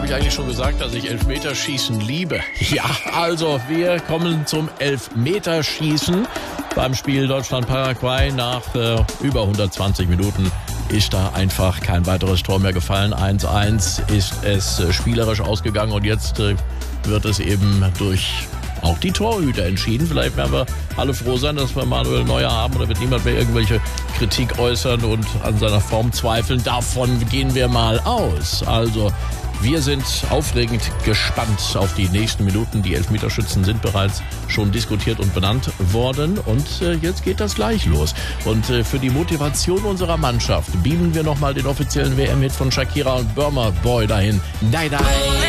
Habe ich eigentlich schon gesagt, dass ich Elfmeterschießen liebe? Ja, also wir kommen zum Elfmeterschießen beim Spiel Deutschland-Paraguay. Nach über 120 Minuten ist da einfach kein weiteres Tor mehr gefallen. 1-1 ist es spielerisch ausgegangen und jetzt wird es eben durch auch die Torhüter entschieden. Vielleicht werden wir alle froh sein, dass wir Manuel Neuer haben, oder wird niemand mehr irgendwelche Kritik äußern und an seiner Form zweifeln. Davon gehen wir mal aus. Also wir sind aufregend gespannt auf die nächsten Minuten. Die Elfmeterschützen sind bereits schon diskutiert und benannt worden. Und jetzt geht das gleich los. Und für die Motivation unserer Mannschaft beamen wir nochmal den offiziellen WM-Hit von Shakira und Burma Boy dahin. Die, die.